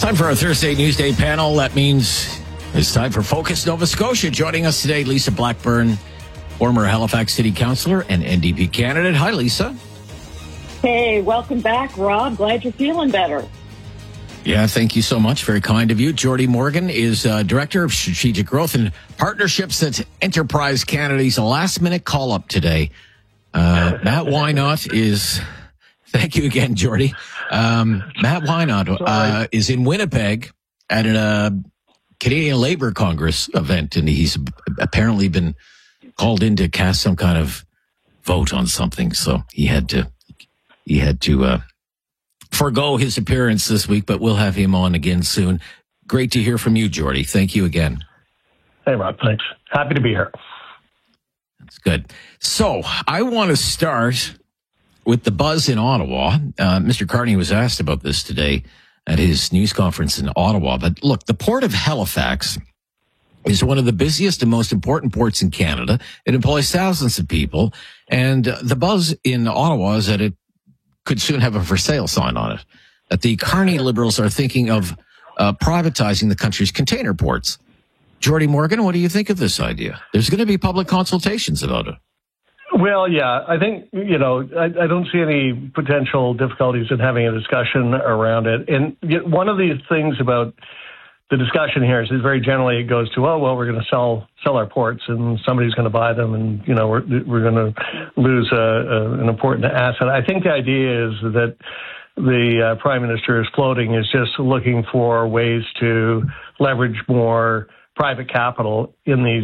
It's time for our Thursday Newsday panel. That means it's time for Focus Nova Scotia. Joining us today, Lisa Blackburn, former Halifax City Councillor and NDP candidate. Hi, Lisa. Hey, welcome back, Rob. Glad you're feeling better. Yeah, thank you so much. Very kind of you. Jordy Morgan is Director of Strategic Growth and Partnerships at Enterprise Canada. He's a last-minute call-up today. Matt Wynot is... Thank you again, Jordy. Matt Wynot is in Winnipeg at a Canadian Labour Congress event, and he's apparently been called in to cast some kind of vote on something. So he had to forego his appearance this week, but we'll have him on again soon. Great to hear from you, Jordy. Thank you again. Hey, Rob. Thanks. Happy to be here. That's good. So I want to start with the buzz in Ottawa. Mr. Carney was asked about this today at his news conference in Ottawa. But look, the Port of Halifax is one of the busiest and most important ports in Canada. It employs thousands of people. And the buzz in Ottawa is that it could soon have a for sale sign on it. That the Carney Liberals are thinking of privatizing the country's container ports. Jordy Morgan, what do you think of this idea? There's going to be public consultations about it. Well, yeah, I think, I don't see any potential difficulties in having a discussion around it. And one of the things about the discussion here is very generally it goes to, we're going to sell our ports and somebody's going to buy them and, we're going to lose an important asset. I think the idea is that the Prime Minister is floating is just looking for ways to leverage more private capital in these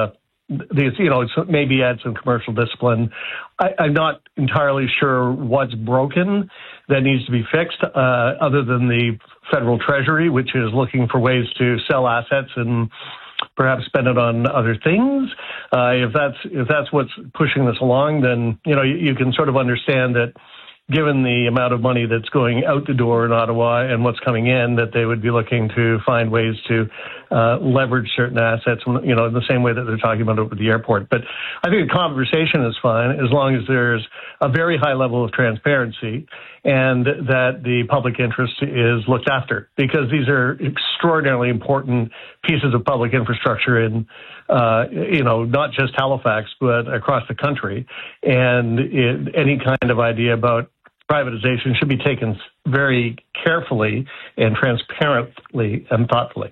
maybe add some commercial discipline. I'm not entirely sure what's broken that needs to be fixed, other than the federal treasury, which is looking for ways to sell assets and perhaps spend it on other things. If that's what's pushing this along, then you can sort of understand that, given the amount of money that's going out the door in Ottawa and what's coming in, that they would be looking to find ways to leverage certain assets, in the same way that they're talking about it with the airport. But I think the conversation is fine as long as there's a very high level of transparency and that the public interest is looked after, because these are extraordinarily important pieces of public infrastructure in, not just Halifax, but across the country. And any kind of idea about privatization should be taken very carefully and transparently and thoughtfully.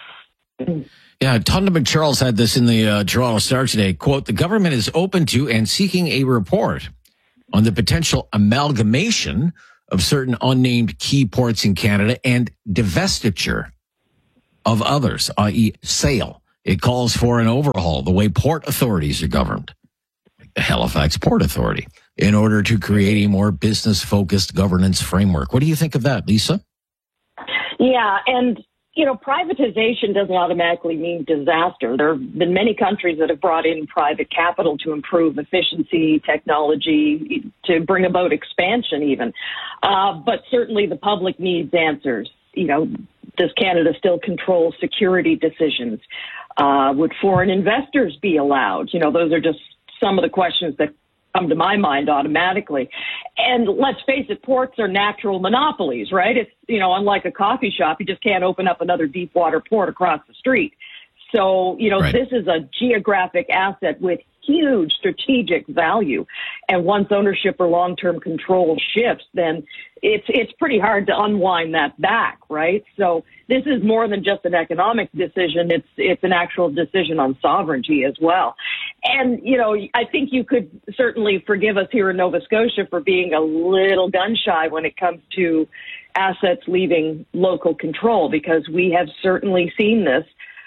Yeah, Tonda McCharles had this in the Toronto Star today. Quote, the government is open to and seeking a report on the potential amalgamation of certain unnamed key ports in Canada and divestiture of others, i.e. sale. It calls for an overhaul the way port authorities are governed, like the Halifax Port Authority, in order to create a more business-focused governance framework. What do you think of that, Lisa? Yeah, and, privatization doesn't automatically mean disaster. There have been many countries that have brought in private capital to improve efficiency, technology, to bring about expansion even. But certainly the public needs answers. Does Canada still control security decisions? Would foreign investors be allowed? Those are just some of the questions that come to my mind automatically. And let's face it, ports are natural monopolies, right? It's, unlike a coffee shop, you just can't open up another deep water port across the street. So, right. This is a geographic asset with huge strategic value. And once ownership or long-term control shifts, then it's pretty hard to unwind that back, right? So this is more than just an economic decision. It's an actual decision on sovereignty as well. And, I think you could certainly forgive us here in Nova Scotia for being a little gun-shy when it comes to assets leaving local control, because we have certainly seen this.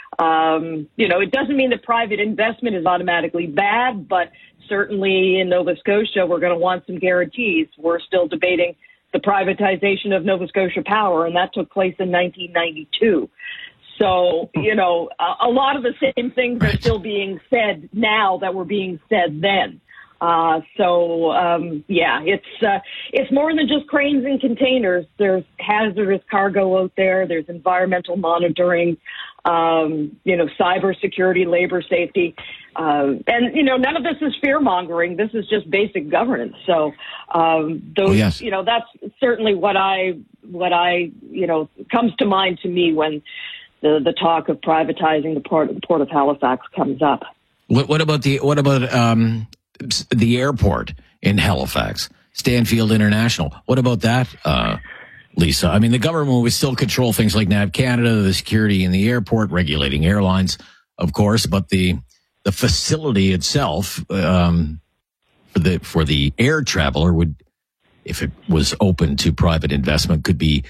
It doesn't mean that private investment is automatically bad, but certainly in Nova Scotia, we're going to want some guarantees. We're still debating the privatization of Nova Scotia Power, and that took place in 1992. So, a lot of the same things are still being said now that were being said then. It's more than just cranes and containers. There's hazardous cargo out there. There's environmental monitoring. cybersecurity, labor safety. And, none of this is fear-mongering. This is just basic governance. So that's certainly what comes to mind to me when the talk of privatizing the Port of Halifax comes up. What about the airport in Halifax, Stanfield International? What about that, Lisa? I mean, the government would still control things like NAV Canada, the security in the airport, regulating airlines, of course, but the facility itself for the air traveler would, if it was open to private investment, would be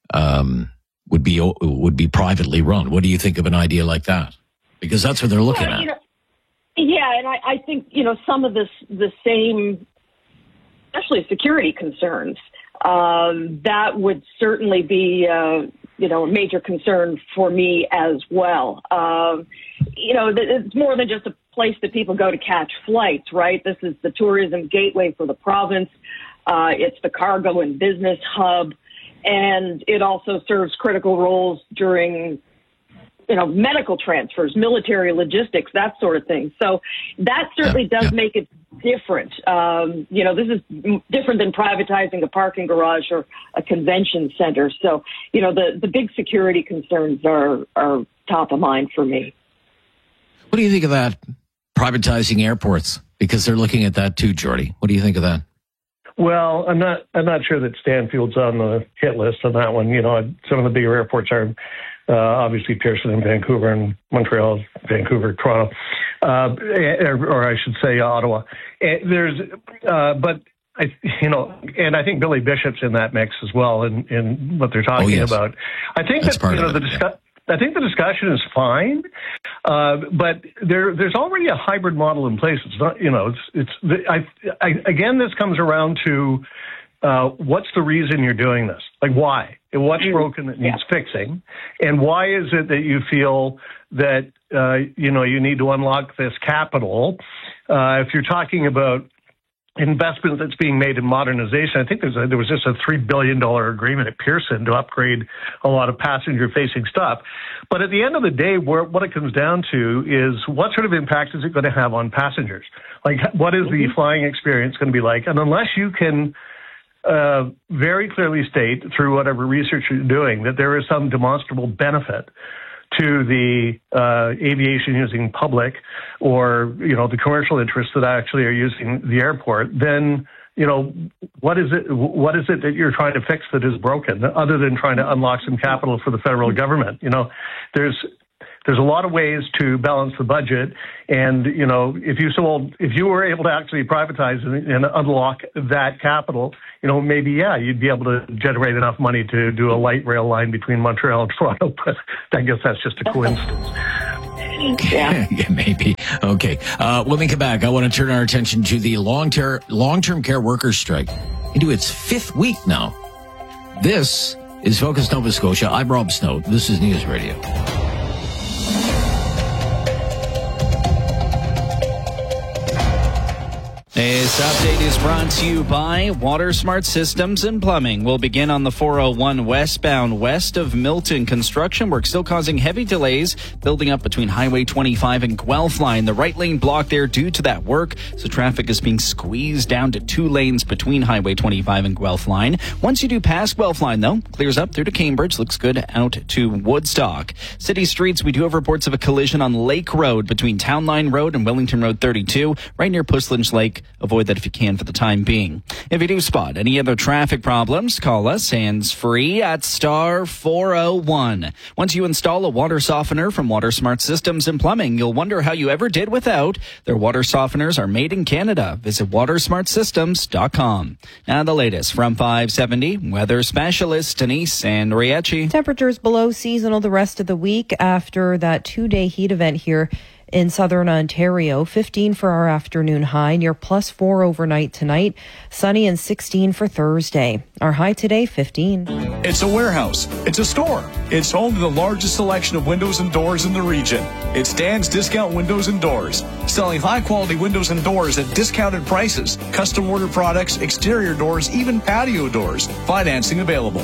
privately run. What do you think of an idea like that? Because that's what they're looking at. And I think some of the same, especially security concerns, that would certainly be a major concern for me as well. It's more than just a place that people go to catch flights, right? This is the tourism gateway for the province. It's the cargo and business hub, and it also serves critical roles during medical transfers, military logistics, that sort of thing. So that certainly does make it different. This is different than privatizing a parking garage or a convention center. So, the big security concerns are top of mind for me. What do you think of that, privatizing airports? Because they're looking at that too, Jordy. What do you think of that? Well, I'm not sure that Stanfield's on the hit list on that one. Some of the bigger airports are obviously Pearson and Vancouver and Montreal, Vancouver, Toronto, or I should say Ottawa. But I think Billy Bishop's in that mix as well in what they're talking about. I think I think the discussion is fine, but there's already a hybrid model in place. It's not, again, this comes around to what's the reason you're doing this? Like, why? And what's broken that needs fixing? And why is it that you feel that, you need to unlock this capital? If you're talking about investment that's being made in modernization, I think there was just a $3 billion agreement at Pearson to upgrade a lot of passenger-facing stuff. But at the end of the day, what it comes down to is what sort of impact is it going to have on passengers? Like, what is the flying experience going to be like? And unless you can very clearly state through whatever research you're doing that there is some demonstrable benefit to the aviation using public or, the commercial interests that actually are using the airport, then, what is it that you're trying to fix that is broken other than trying to unlock some capital for the federal government? There's a lot of ways to balance the budget. And, if you were able to actually privatize and unlock that capital, maybe, you'd be able to generate enough money to do a light rail line between Montreal and Toronto. But I guess that's just a coincidence. Yeah, maybe. Okay. When we come back, I want to turn our attention to the long-term care workers strike into its 5th week now. This is Focus Nova Scotia. I'm Rob Snow. This is News Radio. This update is brought to you by WaterSmart Systems and Plumbing. We'll begin on the 401 westbound west of Milton. Construction work still causing heavy delays building up between Highway 25 and Guelph Line. The right lane blocked there due to that work, so traffic is being squeezed down to 2 lanes between Highway 25 and Guelph Line. Once you do pass Guelph Line, though, clears up through to Cambridge. Looks good out to Woodstock. City streets, we do have reports of a collision on Lake Road between Town Line Road and Wellington Road 32, right near Puslinch Lake. Avoid that if you can for the time being. If you do spot any other traffic problems, call us hands-free at star 401. Once you install a water softener from WaterSmart Systems and Plumbing, you'll wonder how you ever did without. Their water softeners are made in Canada. Visit watersmartsystems.com. Now the latest from 570, weather specialist Denise Andriachi. Temperatures below seasonal the rest of the week after that 2-day heat event here in southern Ontario. 15 for our afternoon high, near +4 overnight tonight. Sunny and 16 for Thursday. Our high today, 15. It's a warehouse. It's a store. It's home to the largest selection of windows and doors in the region. It's Dan's Discount Windows and Doors, selling high-quality windows and doors at discounted prices, custom order products, exterior doors, even patio doors. Financing available.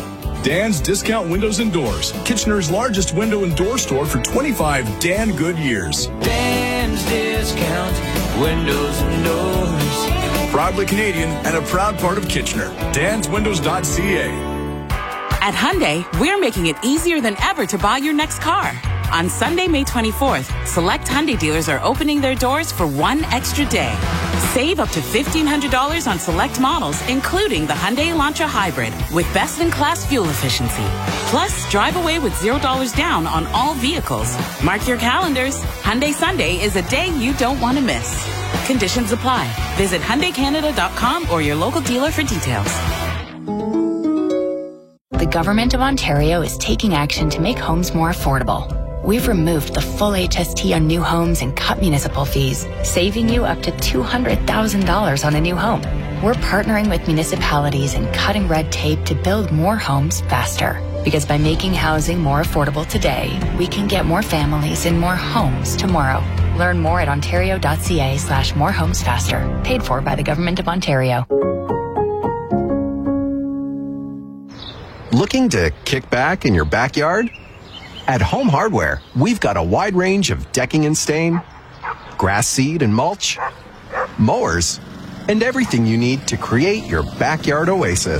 Dan's Discount Windows and Doors, Kitchener's largest window and door store for 25 Dan good years. Dan's Discount Windows and Doors. Proudly Canadian and a proud part of Kitchener. DansWindows.ca. At Hyundai, we're making it easier than ever to buy your next car. On Sunday, May 24th, select Hyundai dealers are opening their doors for one extra day. Save up to $1,500 on select models, including the Hyundai Elantra Hybrid with best-in-class fuel efficiency. Plus, drive away with $0 down on all vehicles. Mark your calendars. Hyundai Sunday is a day you don't want to miss. Conditions apply. Visit HyundaiCanada.com or your local dealer for details. The Government of Ontario is taking action to make homes more affordable. We've removed the full HST on new homes and cut municipal fees, saving you up to $200,000 on a new home. We're partnering with municipalities and cutting red tape to build more homes faster. Because by making housing more affordable today, we can get more families in more homes tomorrow. Learn more at ontario.ca/morehomesfaster. Paid for by the Government of Ontario. Looking to kick back in your backyard? At Home Hardware, we've got a wide range of decking and stain, grass seed and mulch, mowers, and everything you need to create your backyard oasis.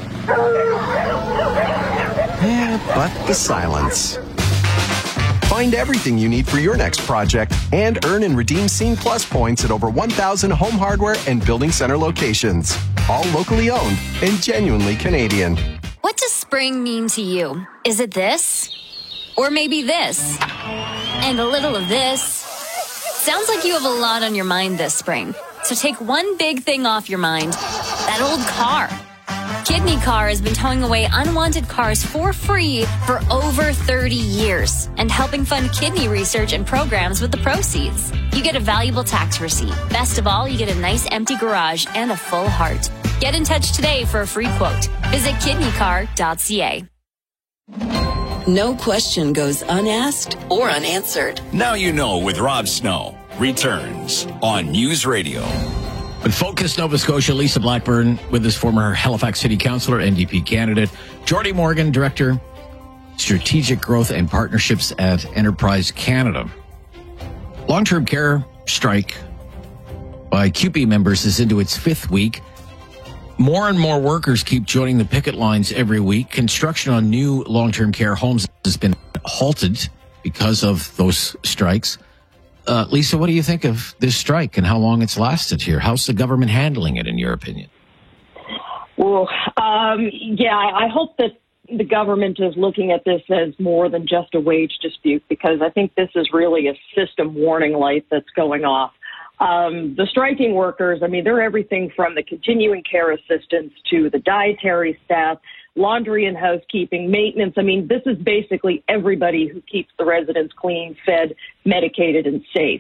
But the silence. Find everything you need for your next project and earn and redeem Scene Plus points at over 1,000 Home Hardware and Building Center locations. All locally owned and genuinely Canadian. What does spring mean to you? Is it this? Or maybe this? And a little of this? Sounds like you have a lot on your mind this spring. So take one big thing off your mind. That old car. Kidney Car has been towing away unwanted cars for free for over 30 years and helping fund kidney research and programs with the proceeds. You get a valuable tax receipt. Best of all, you get a nice empty garage and a full heart. Get in touch today for a free quote. Visit kidneycar.ca. No question goes unasked or unanswered. Now you know with Rob Snow. Returns on News Radio. With Focus Nova Scotia, Lisa Blackburn with us, former Halifax City Councillor, NDP candidate. Geordie Morgan, Director, Strategic Growth and Partnerships at Enterprise Canada. Long-term care strike by CUPE members is into its fifth week. More and more workers keep joining the picket lines every week. Construction on new long-term care homes has been halted because of those strikes. Lisa, what do you think of this strike and how long it's lasted here? How's the government handling it, in your opinion? Well, I hope that the government is looking at this as more than just a wage dispute, because I think this is really a system warning light that's going off. The striking workers, they're everything from the continuing care assistants to the dietary staff, laundry and housekeeping, maintenance. This is basically everybody who keeps the residents clean, fed, medicated, and safe.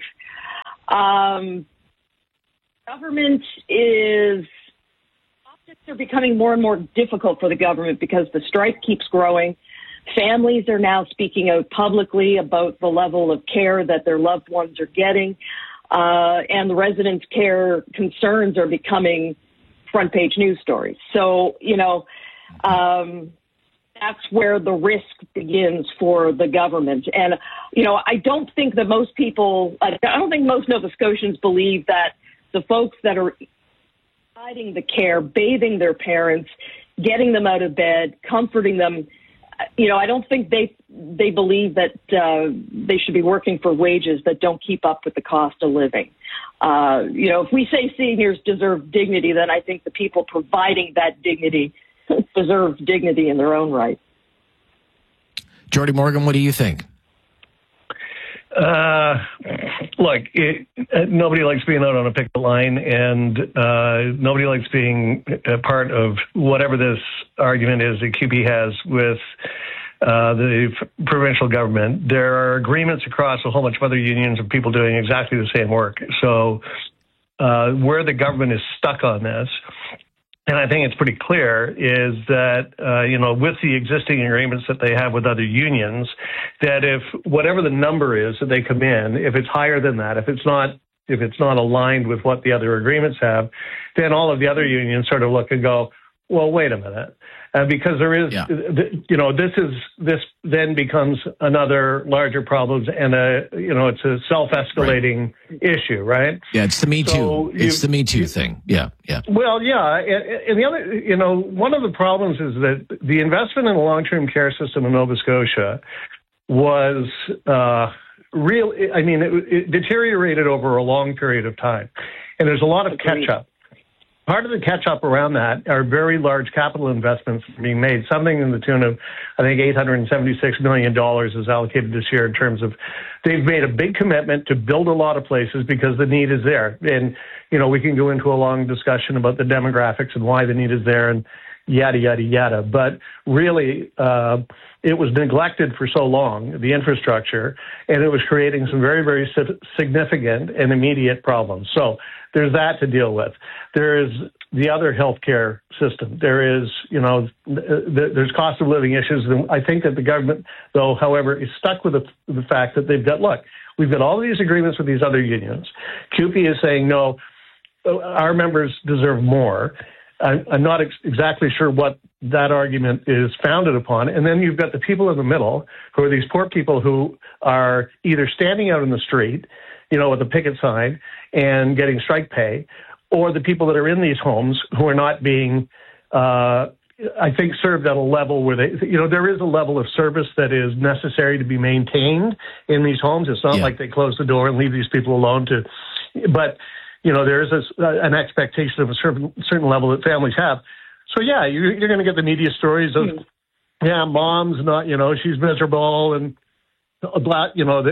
Government optics are becoming more and more difficult for the government because the strike keeps growing. Families are now speaking out publicly about the level of care that their loved ones are getting. And the residents' care concerns are becoming front page news stories. So, that's where the risk begins for the government. And, I don't think most Nova Scotians believe that the folks that are providing the care, bathing their parents, getting them out of bed, comforting them, I don't think they believe that they should be working for wages that don't keep up with the cost of living. If we say seniors deserve dignity, then I think the people providing that dignity deserve dignity in their own right. Geordie Morgan, what do you think? Nobody likes being out on a picket line, and nobody likes being a part of whatever this argument is that CUPE has with the provincial government. There are agreements across a whole bunch of other unions of people doing exactly the same work. So where the government is stuck on this, and I think it's pretty clear, is that, with the existing agreements that they have with other unions, that if whatever the number is that they come in, if it's higher than that, if it's not aligned with what the other agreements have, then all of the other unions sort of look and go, well, wait a minute. because there is, this then becomes another larger problem, and it's a self-escalating issue, right? Yeah, it's the Me Too. It's the Me Too thing. Yeah. Well, yeah, and the other, one of the problems is that the investment in the long-term care system in Nova Scotia was it deteriorated over a long period of time, and there's a lot of catch-up. Part of the catch-up around that are very large capital investments being made, something in the tune of, I think, $876 million is allocated this year in terms of, they've made a big commitment to build a lot of places because the need is there. And, we can go into a long discussion about the demographics and why the need is there and yada, yada, yada. But really, it was neglected for so long, the infrastructure, and it was creating some very, very significant and immediate problems. So there's that to deal with. There is the other healthcare system. There is, there's cost of living issues. And I think that the government, though, however, is stuck with the fact that we've got all these agreements with these other unions. CUPE is saying, no, our members deserve more. I'm not exactly sure what that argument is founded upon. And then you've got the people in the middle, who are these poor people who are either standing out in the street, with a picket sign and getting strike pay, or the people that are in these homes who are not being, I think, served at a level where there is a level of service that is necessary to be maintained in these homes. It's not like they close the door and leave these people alone but there is an expectation of a certain level that families have. So, you're going to get the media stories of, mom's not, she's miserable and blah,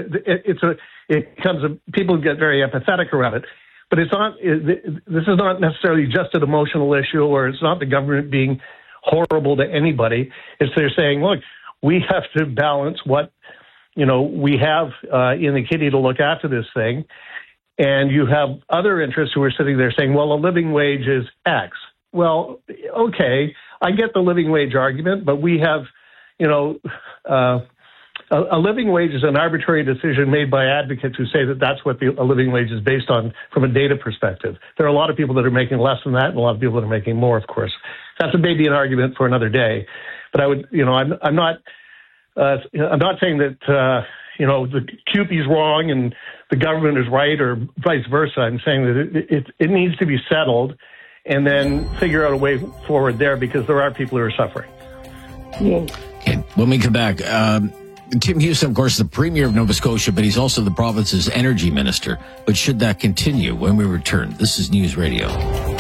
people get very empathetic around it. But it's not, this is not necessarily just an emotional issue, or it's not the government being horrible to anybody. It's they're saying, look, we have to balance what, we have in the kitty to look after this thing. And you have other interests who are sitting there saying, well, a living wage is X. Well, okay, I get the living wage argument, but we have, a living wage is an arbitrary decision made by advocates who say that that's what a living wage is based on from a data perspective. There are a lot of people that are making less than that and a lot of people that are making more, of course. That's maybe an argument for another day. But I would, I'm not saying that, the CUPE's wrong and the government is right or vice versa. I'm saying that it needs to be settled and then figure out a way forward there, because there are people who are suffering. Okay, when we come back, Tim Houston, of course, the Premier of Nova Scotia, but he's also the province's energy minister. But should that continue when we return? This is News Radio.